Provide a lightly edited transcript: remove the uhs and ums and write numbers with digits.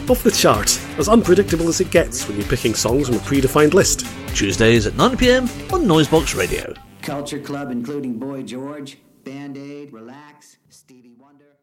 Off the chart, as unpredictable as it gets when you're picking songs from a predefined list. Tuesdays at 9pm on Noisebox Radio. Culture Club, including Boy George, Band-Aid, Relax, Stevie Wonder.